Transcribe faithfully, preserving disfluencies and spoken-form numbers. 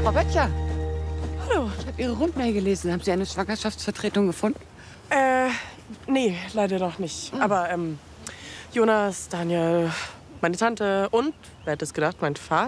Frau Böttcher. Hallo. Ich habe Ihre Rundmail gelesen. Haben Sie eine Schwangerschaftsvertretung gefunden? Äh, nee, leider noch nicht. Hm. Aber, ähm, Jonas, Daniel, meine Tante und, wer hätte es gedacht, mein Vater